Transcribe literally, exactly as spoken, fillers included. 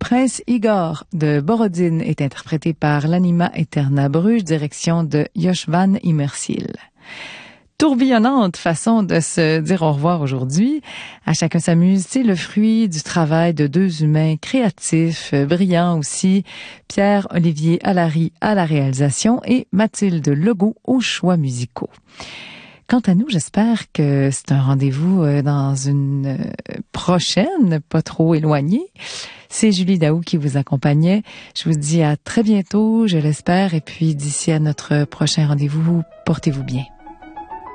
Prince Igor de Borodine est interprété par l'Anima Eterna Bruges, direction de Yoshvan Immersil. Tourbillonnante façon de se dire au revoir aujourd'hui. À chacun s'amuse, c'est le fruit du travail de deux humains créatifs, brillants aussi. Pierre-Olivier Allary à la réalisation et Mathilde Legault aux choix musicaux. Quant à nous, j'espère que c'est un rendez-vous dans une prochaine, pas trop éloignée. C'est Julie Daou qui vous accompagnait. Je vous dis à très bientôt, je l'espère. Et puis d'ici à notre prochain rendez-vous, portez-vous bien.